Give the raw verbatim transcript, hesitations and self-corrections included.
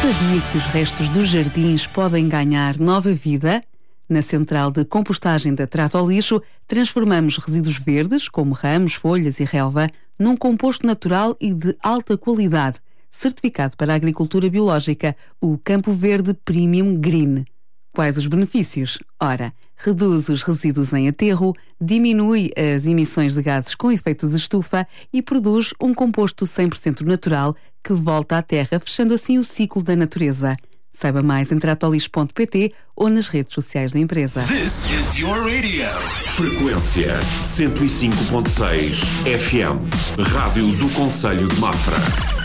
Sabia que os restos dos jardins podem ganhar nova vida? Na central de compostagem da Trata ao Lixo, transformamos resíduos verdes, como ramos, folhas e relva, num composto natural e de alta qualidade, certificado para a agricultura biológica, o Campo Verde Premium Green. Quais os benefícios? Ora, reduz os resíduos em aterro, diminui as emissões de gases com efeito de estufa e produz um composto cem por cento natural que volta à terra, fechando assim o ciclo da natureza. Saiba mais em trataolixo ponto pt ou nas redes sociais da empresa. This is your radio. Frequência cento e cinco ponto seis F M. Rádio do Concelho de Mafra.